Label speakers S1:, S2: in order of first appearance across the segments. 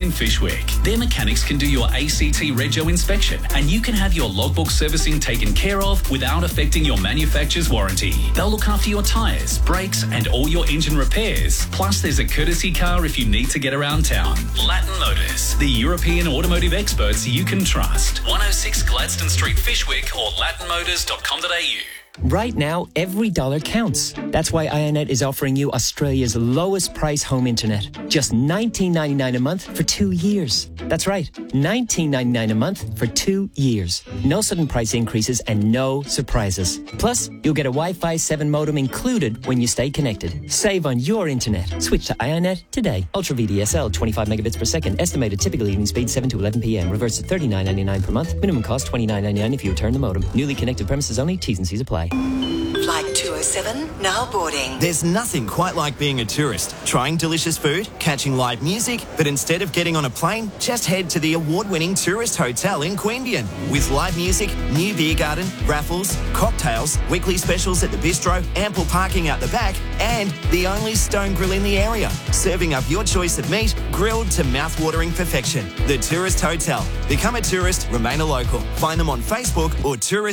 S1: in Fyshwick. Their mechanics can do your ACT Rego inspection, and you can have your logbook servicing taken care of without affecting your manufacturer's warranty. They'll look after your tyres, brakes, and all your engine repairs. Plus, there's a courtesy car if you need to get around town. Latin Motors, the European automotive experts you can trust. 106 Gladstone Street, Fyshwick, or latinmotors.com.au.
S2: Right now, every dollar counts. That's why Ionet is offering you Australia's lowest price home internet. Just $19.99 a month for 2 years. That's right, $19.99 a month for 2 years. No sudden price increases and no surprises. Plus, you'll get a Wi-Fi 7 modem included when you stay connected. Save on your internet. Switch to Ionet today. Ultra VDSL, 25 megabits per second. Estimated typical evening speed 7 to 11 p.m. Reverse to $39.99 per month. Minimum cost $29.99 if you return the modem. Newly connected premises only. T's and C's apply.
S3: Flight 207, now boarding.
S4: There's nothing quite like being a tourist. Trying delicious food, catching live music, but instead of getting on a plane, just head to the award-winning tourist hotel in Queanbeyan. With live music, new beer garden, raffles, cocktails, weekly specials at the bistro, ample parking out the back, and the only stone grill in the area. Serving up your choice of meat, grilled to mouth-watering perfection. The Tourist Hotel. Become a tourist, remain a local. Find them on Facebook or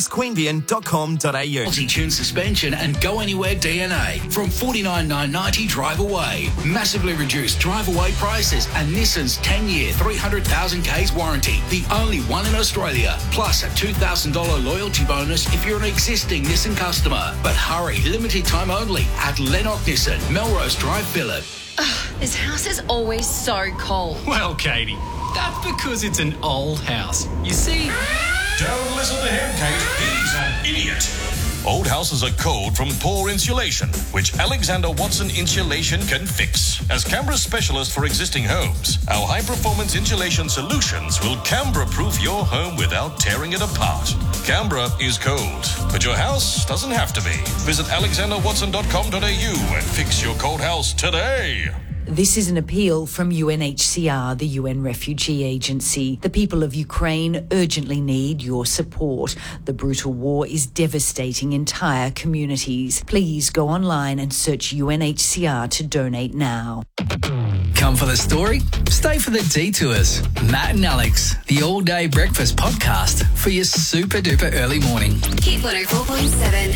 S4: touristqueanbeyan.com.au.
S5: Multi-tune suspension and Go Anywhere DNA from $49,990 drive away. Massively reduced drive away prices and Nissan's 10-year 300,000 Ks warranty. The only one in Australia. Plus a $2,000 loyalty bonus if you're an existing Nissan customer. But hurry, limited time only at Lennox Nissan, Melrose Drive, Phillip.
S6: This house is always so cold.
S7: Well, Katie, that's because it's an old house. You see...
S8: Don't listen to him, Kate. He's an idiot. Old houses are cold from poor insulation, which Alexander Watson Insulation can fix. As Canberra's specialist for existing homes, our high-performance insulation solutions will Canberra-proof your home without tearing it apart. Canberra is cold, but your house doesn't have to be. Visit alexanderwatson.com.au and fix your cold house today.
S9: This is an appeal from UNHCR, the UN Refugee Agency. The people of Ukraine urgently need your support. The brutal war is devastating entire communities. Please go online and search UNHCR to donate now.
S5: Come for the story? Stay for the detours. Matt and Alex, the all-day breakfast podcast for your super-duper early morning.
S6: Hit 104.7.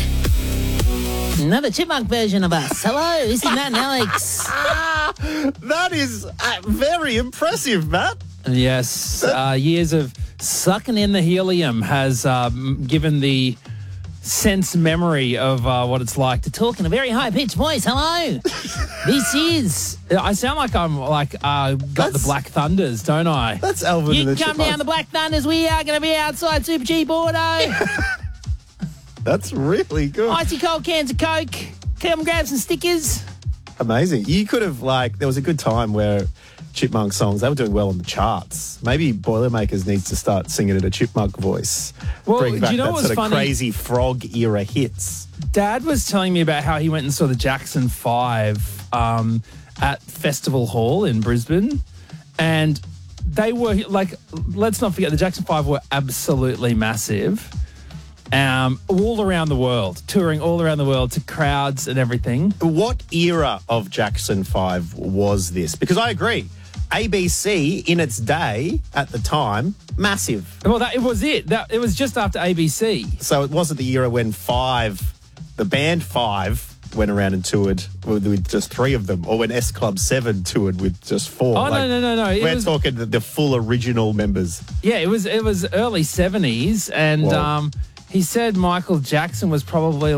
S10: Another chipmunk version of us. Hello, this is Matt and Alex.
S11: That is very impressive, Matt.
S12: Yes, years of sucking in the helium has given the sense memory of what it's like to
S10: Talk in a very high-pitched voice. Hello. This is...
S12: I sound like I'm got the Black Thunders, don't I?
S11: That's Alvin
S10: You
S11: and the
S10: come down the Black Thunders. We are going to be outside Super Cheap Auto.
S11: That's really good.
S10: Icy cold cans of Coke. Come grab some stickers.
S11: Amazing. You could have, there was a good time where Chipmunk songs, they were doing well on the charts. Maybe Boilermakers needs to start singing in a Chipmunk voice.
S12: Well,
S11: bring back
S12: do you know
S11: that
S12: what's
S11: sort of
S12: funny?
S11: crazy frog era hits.
S12: Dad was telling me about how he went and saw the Jackson 5 at Festival Hall in Brisbane. And they were, let's not forget, the Jackson 5 were absolutely massive. All around the world, touring all around the world to crowds and everything.
S11: What era of Jackson 5 was this? Because I agree, ABC in its day at the time, massive.
S12: Well, it was it. It was just after ABC.
S11: So it wasn't the era when the band 5 went around and toured with just 3 of them, or when S Club 7 toured with just 4.
S12: Oh, no.
S11: We're talking the full original members.
S12: Yeah, it was early 70s, and he said Michael Jackson was probably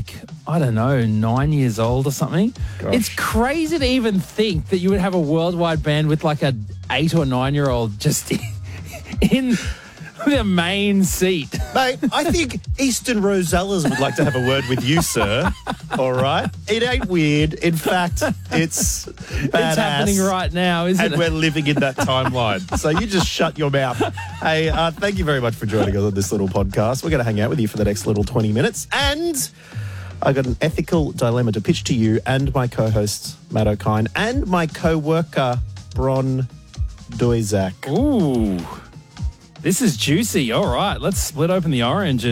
S12: 9 years old or something.
S11: Gosh.
S12: It's crazy to even think that you would have a worldwide band with a 8 or 9-year-old just in the main seat.
S11: Mate, I think Eastern Rosellas would like to have a word with you, sir. All right? It ain't weird. In fact, it's badass.
S12: It's happening right now, isn't it?
S11: And we're living in that timeline. So you just shut your mouth. Hey, thank you very much for joining us on this little podcast. We're going to hang out with you for the next little 20 minutes. And I got an ethical dilemma to pitch to you and my co-host, Matt O'Kine, and my co-worker, Bron Doizak.
S12: Ooh. This is juicy. All right, let's split open the orange